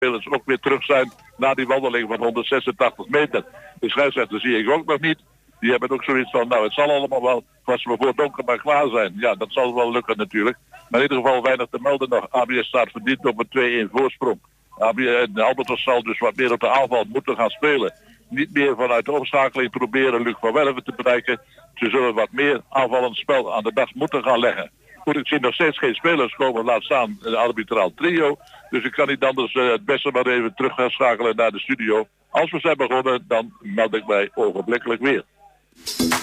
spelers ook weer terug zijn na die wandeling van 186 meter. De scheidsrechter zie ik ook nog niet. Die hebben ook zoiets van, nou het zal allemaal wel, als we voor donker maar klaar zijn. Ja, dat zal wel lukken natuurlijk. Maar in ieder geval weinig te melden nog. ABS staat verdiend op een 2-1 voorsprong. Albatros zal dus wat meer op de aanval moeten gaan spelen. Niet meer vanuit de omschakeling proberen Luc van Werven te bereiken. Ze zullen wat meer aanvallend spel aan de dag moeten gaan leggen. Goed, ik zie nog steeds geen spelers komen, laat staan een arbitraal trio. Dus ik kan niet anders het beste maar even terug gaan schakelen naar de studio. Als we zijn begonnen, dan meld ik mij ogenblikkelijk weer.